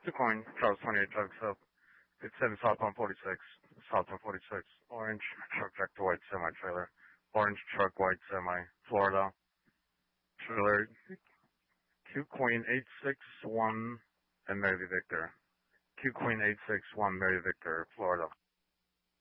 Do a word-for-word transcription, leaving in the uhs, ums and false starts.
Two coin, Charles twenty-eight, drugs up. It's seven southbound forty-six, southbound forty-six. Orange truck, Jack to white semi trailer. Orange truck, white semi, Florida. Trailer, Q Queen eight six one and Mary Victor. Q Queen eight six one, Mary Victor, Florida.